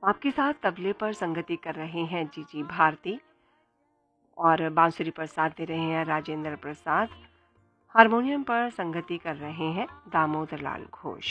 आपके साथ तबले पर संगति कर रहे हैं जीजी भारती और बांसुरी पर साथ दे रहे हैं राजेंद्र प्रसाद। हारमोनियम पर संगति कर रहे हैं दामोदर लाल घोष।